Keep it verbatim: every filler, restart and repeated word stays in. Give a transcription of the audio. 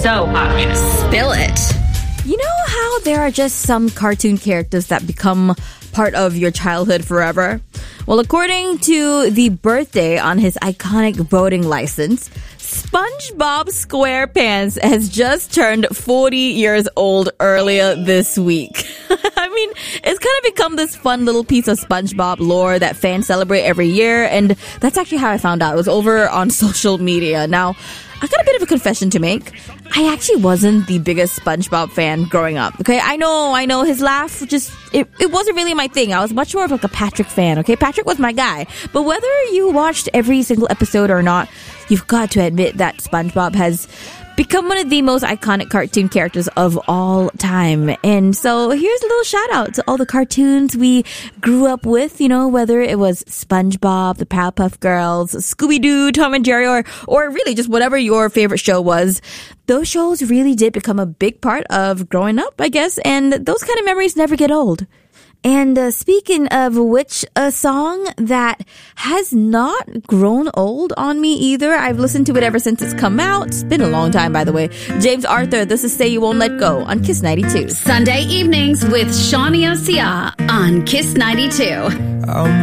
so popular. Spill it. You know how there are just some cartoon characters that become part of your childhood forever? Well, according to the birthday on his iconic voting license, SpongeBob SquarePants has just turned forty years old earlier this week. I mean, it's kind of become this fun little piece of SpongeBob lore that fans celebrate every year, and that's actually how I found out. It was over on social media. Now, I got a bit of a confession to make. I actually wasn't the biggest SpongeBob fan growing up. Okay, I know, I know his laugh just, it, it wasn't really my thing. I was much more of like a Patrick fan. Okay, Patrick was my guy. But whether you watched every single episode or not, you've got to admit that SpongeBob has become one of the most iconic cartoon characters of all time. And so here's a little shout out to all the cartoons we grew up with, you know, whether it was SpongeBob, the Powerpuff Girls, Scooby-Doo, Tom and Jerry, or, or really just whatever your favorite show was. Those shows really did become a big part of growing up, I guess, and those kind of memories never get old. And uh, speaking of which, a song that has not grown old on me either. I've listened to it ever since it's come out. It's been a long time, by the way. James Arthur, this is Say You Won't Let Go on Kiss ninety-two. Sunday evenings with Shawnee Osia on Kiss ninety-two. I'll